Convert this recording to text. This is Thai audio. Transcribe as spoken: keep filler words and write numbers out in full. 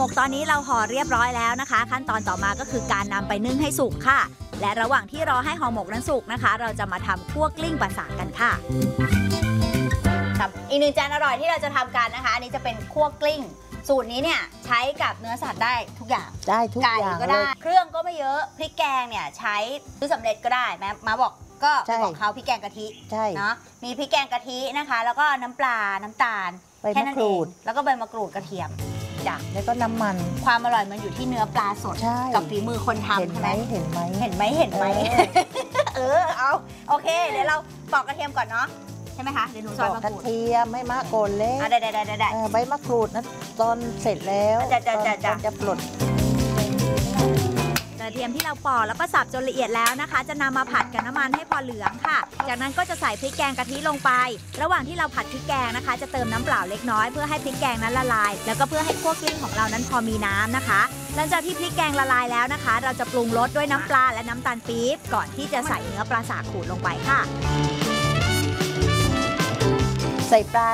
หมกตอนนี้เราห่อเรียบร้อยแล้วนะคะขั้นตอนต่อมาก็คือการนำไปนึ่งให้สุกค่ะและระหว่างที่รอให้ห่อหมกนั้นสุกนะคะเราจะมาทำคั่วกลิ้งปลาสากกันค่ะอีกหนึ่งจานอร่อยที่เราจะทำกันนะคะอันนี้จะเป็นคั่วกลิ้งสูตรนี้เนี่ยใช้กับเนื้อสัตว์ได้ทุกอย่างได้ทุกอย่างไก่ก็ได้เครื่องก็ไม่เยอะพริกแกงเนี่ยใช้ซื้อสำเร็จก็ได้แม่มาบอกก็บอกเขาพริกแกงกะทิเนาะมีพริกแกงกะทินะคะแล้วก็น้ำปลาน้ำตาลแค่นั้นเองแล้วก็ใบมะกรูดกระเทียมจ้ะแล้วก็น้ำมันความอร่อยมันอยู่ที่เนื้อปลาสดกับฝีมือคนทำใช่ไหมเห็นไหมเห็นไหมเห็นไหมเออเอาโอเคเดี๋ยวเราปอกกระเทียมก่อนเนาะใช่ไหมคะเดี๋ยวหนูซอยมะกรูดกระเทียมไม่มากโกนเล็กได้ได้ได้ได้ใบมะกรูดนะตอนเสร็จแล้วจะจะจะจะจะปลดกระเทียมที่เราปอกแล้วก็สับจนละเอียดแล้วนะคะจะนำมาผัดกับน้ำมันให้พอเหลืองค่ะจากนั้นก็จะใส่พริกแกงกะทิลงไประหว่างที่เราผัดพริกแกงนะคะจะเติมน้ำเปล่าเล็กน้อยเพื่อให้พริกแกงนั้นละลายแล้วก็เพื่อให้คั่วกลิ้งของเรานั้นพอมีน้ำนะคะหลังจากที่พริกแกงละลายแล้วนะคะเราจะปรุงรสด้วยน้ำปลาและน้ำตาลปี๊บก่อนที่จะใส่เนื้อปลาสากขูดลงไปค่ะใส่ปลา